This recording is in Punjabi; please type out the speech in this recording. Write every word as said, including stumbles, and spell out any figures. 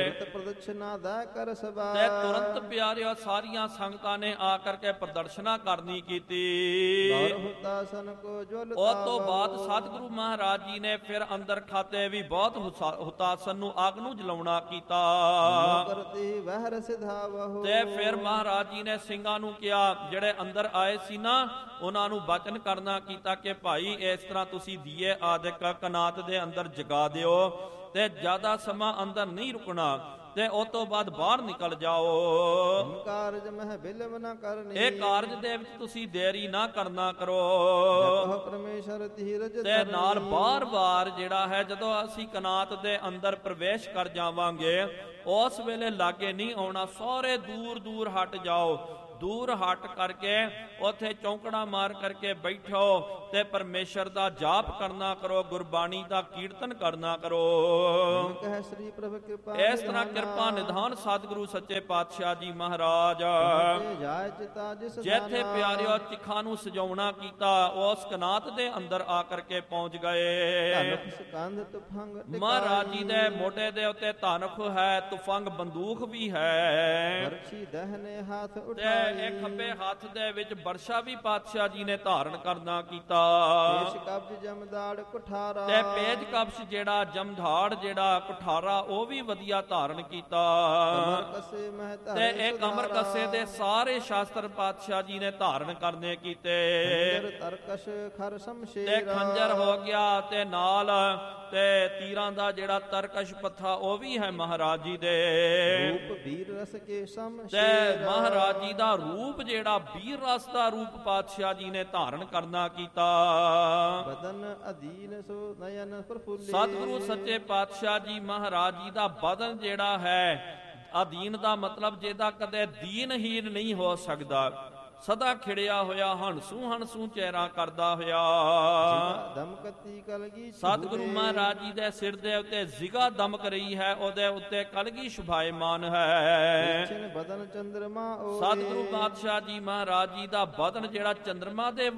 ਪ੍ਰਦਕਸ਼ਨਾ ਦਾ ਕਰ ਸਭਾ। ਤੇ ਤੁਰੰਤ ਪਿਆਰਿਓ ਸਾਰੀਆਂ ਸੰਗਤਾਂ ਨੇ ਆ ਕਰਕੇ ਪ੍ਰਦਰਸ਼ਨਾ ਕਰਨੀ ਕੀਤੀ। ਹੁਤਾਸਨ ਕੋ ਜੁਲ ਉਹ ਤੋਂ ਬਾਅਦ ਸਤਿਗੁਰੂ ਮਹਾਰਾਜ ਜੀ ਨੇ ਫਿਰ ਅੰਦਰ ਖਾਤੇ ਵੀ ਬਹੁਤ ਹੁਤਾਸਨ ਨੂੰ ਅੱਗ ਨੂੰ ਜਲਾਉਣਾ ਕੀਤਾ। ਤੇ ਫਿਰ ਮਹਾਰਾਜ ਜੀ ਨੇ ਸਿੰਘਾਂ ਨੂੰ ਕਿਹਾ, ਜਿਹੜੇ ਅੰਦਰ ਆਏ ਸੀ ਨਾ, ਉਹਨਾਂ ਨੂੰ ਬਚਨ ਕਰਨਾ ਕੀਤਾ ਕਿ ਭਾਈ ਇਸ ਤਰ੍ਹਾਂ ਤੁਸੀਂ ਦੀਏ ਆਦਿਕ ਕਨਾਤ ਦੇ ਅੰਦਰ ਜਗਾ ਦਿਓ ਤੇ ਜ਼ਿਆਦਾ ਸਮਾਂ ਅੰਦਰ ਨਹੀਂ ਰੁਕਣਾ ਤੇ ਉਸ ਤੋਂ ਬਾਅਦ ਬਾਹਰ ਨਿਕਲ ਜਾਓ। ਕਾਰਜ ਮਹਿ ਬਿਲਮ ਨਾ ਕਰਨੀ, ਇਹ ਕਾਰਜ ਦੇ ਵਿੱਚ ਤੁਸੀਂ ਦੇਰੀ ਨਾ ਕਰਨਾ ਕਰੋ। ਪਰਮੇਸ਼ਰ ਧੀਰਜ ਤੇ ਨਾਲ ਬਾਰ-ਬਾਰ ਜਿਹੜਾ ਹੈ ਜਦੋਂ ਅਸੀਂ ਕਨਾਤ ਦੇ ਅੰਦਰ ਪ੍ਰਵੇਸ਼ ਕਰ ਜਾਵਾਂਗੇ ਉਸ ਵੇਲੇ ਲਾਗੇ ਨਹੀਂ ਆਉਣਾ, ਸਾਰੇ ਦੂਰ ਦੂਰ ਹਟ ਜਾਓ। ਦੂਰ ਹਟ ਕਰਕੇ ਉੱਥੇ ਚੌਂਕੜਾ ਮਾਰ ਕਰਕੇ ਬੈਠੋ ਤੇ ਪਰਮੇਸ਼ਰ ਦਾ ਜਾਪ ਕਰਨਾ ਕਰੋ, ਗੁਰਬਾਣੀ ਦਾ ਕੀਰਤਨ ਕਰਨਾ ਕਰੋ। ਇਸ ਤਰ੍ਹਾਂ ਕਿਰਪਾ ਨਿਧਾਨ ਸਤਿਗੁਰੂ ਸੱਚੇ ਪਾਤਸ਼ਾਹ ਜੀ ਮਹਾਰਾਜ ਜਿੱਥੇ ਪਿਆਰਿਓ ਚਿਖਾਂ ਨੂੰ ਸਜਾਉਣਾ ਕੀਤਾ ਉਸ ਕਨਾਤ ਦੇ ਅੰਦਰ ਆ ਕਰਕੇ ਪਹੁੰਚ ਗਏ। ਮਹਾਰਾਜ ਜੀ ਦੇ ਮੋਢੇ ਦੇ ਉੱਤੇ ਧਨਖ ਹੈ, ਤੁਫੰਗ ਬੰਦੂਕ ਵੀ ਹੈ ਤੇ ਇਹ ਖੱਬੇ ਹੱਥ ਦੇ ਵਿੱਚ ਬਰਸ਼ਾ ਵੀ ਪਾਤਸ਼ਾਹ ਜੀ ਨੇ ਧਾਰਨ ਕਰਨਾ ਕੀਤਾ। ਜਮਦਾੜ ਕੁਠਾਰਾ ਤੇ ਪੇਜ ਕਬਸ਼ ਜਿਹੜਾ ਜਮਧਾੜ ਜਿਹੜਾ ਕੁਠਾਰਾ ਉਹ ਵੀ ਵਧੀਆ ਧਾਰਨ ਕੀਤਾ। ਤੇ ਇਹ ਕਮਰ ਕੱਸੇ ਦੇ ਸਾਰੇ ਸ਼ਾਸਤਰ ਪਾਤਸ਼ਾਹ ਜੀ ਨੇ ਧਾਰਨ ਕਰਨੇ ਕੀਤੇ। ਤਰਕਸ਼ ਖਰ ਸ਼ਮਸ਼ੇਰ ਤੇ ਖੰਜਰ ਹੋ ਗਿਆ ਤੇ ਨਾਲ ਤੇ ਤੀਰਾਂ ਦਾ ਜਿਹੜਾ ਤਰਕਸ਼ ਪੱਥਾ ਉਹ ਵੀ ਹੈ ਮਹਾਰਾਜ ਜੀ ਦੇ। ਰੂਪ ਵੀਰ ਰਸ ਕੇ ਸ਼ਮਸ਼ੇਰ ਤੇ ਮਹਾਰਾਜ ਜੀ ਦਾ ਰੂਪ ਜਿਹੜਾ ਵੀਰ ਰਸ ਦਾ ਰੂਪ ਪਾਤਸ਼ਾਹ ਜੀ ਨੇ ਧਾਰਨ ਕਰਨਾ ਕੀਤਾ। ਬਦਨ ਅਧੀਨ ਸੋ ਨਯਨ ਪ੍ਰਫੁੱਲੇ, ਸਤਿਗੁਰੂ ਸੱਚੇ ਪਾਤਸ਼ਾਹ ਜੀ ਮਹਾਰਾਜ ਜੀ ਦਾ ਬਦਨ ਜਿਹੜਾ ਹੈ ਅਧੀਨ ਦਾ ਮਤਲਬ ਜਿਹਦਾ ਕਦੇ ਦੀਨਹੀਨ ਨਹੀਂ ਹੋ ਸਕਦਾ, ਸਦਾ ਖਿੜਿਆ ਹੋਇਆ ਹੰਸੂ ਹੰਸੂ ਚਿਹਰਾ ਕਰਦਾ ਹੋਇਆ। ਦਮਕਤੀ ਕਲਗੀ ਸਤਿਗੁਰੂ ਮਹਾਰਾਜ ਜੀ ਦੇ ਸਿਰ ਦੇ ਉੱਤੇ ਜ਼ਿਗਾ ਦਮਕ ਰਹੀ ਹੈ, ਉਹਦੇ ਉੱਤੇ ਕਲਗੀ ਸ਼ੁਭਾਇਮਾਨ ਹੈ। ਬਦਨ ਚੰਦਰਮਾ ਸਤਿਗੁਰੂ ਪਾਤਸ਼ਾਹ ਜੀ ਮਹਾਰਾਜ ਜੀ ਦਾ ਬਦਨ ਜਿਹੜਾ ਚੰਦਰਮਾ ਦੇ